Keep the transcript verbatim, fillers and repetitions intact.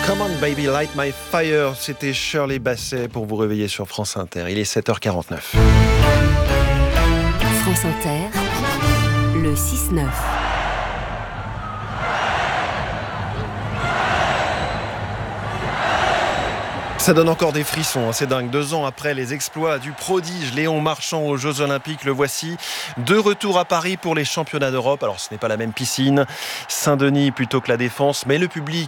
Come on baby, light my fire. C'était Shirley Bassey pour vous réveiller sur France Inter. Il est sept heures quarante-neuf. France Inter, le six neuf. Ça donne encore des frissons, c'est dingue. Deux ans après les exploits du prodige Léon Marchand aux Jeux Olympiques, le voici de retour à Paris pour les championnats d'Europe. Alors ce n'est pas la même piscine, Saint-Denis plutôt que la Défense, mais le public